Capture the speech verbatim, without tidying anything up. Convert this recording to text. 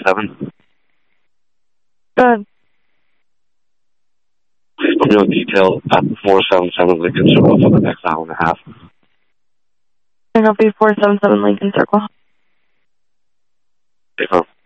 seven. Good. No detail at four seven seven Lincoln Circle for the next hour and a half. Copy four seven seven Lincoln Circle. Confirm.